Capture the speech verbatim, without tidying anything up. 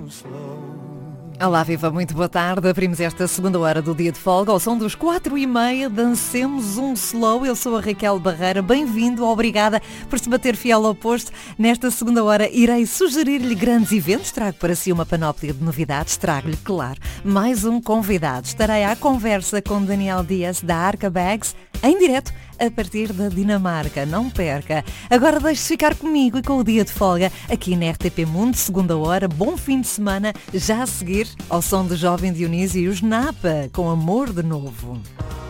Olá, viva, muito boa tarde. Abrimos esta segunda hora do dia de folga ao som dos quatro e meia. Dancemos um slow. Eu sou a Raquel Barreira. Bem-vindo, obrigada por se bater fiel ao posto. Nesta segunda hora irei sugerir-lhe grandes eventos. Trago para si uma panóplia de novidades. Trago-lhe, claro, mais um convidado. Estarei à conversa com Daniel Dias da Arca Bags em direto a partir da Dinamarca. Não perca. Agora deixe-se ficar comigo e com o dia de folga aqui na R T P Mundo, segunda hora. Bom fim de semana. Já a seguir, ao som do jovem Dionísio e os Napa, com Amor de Novo.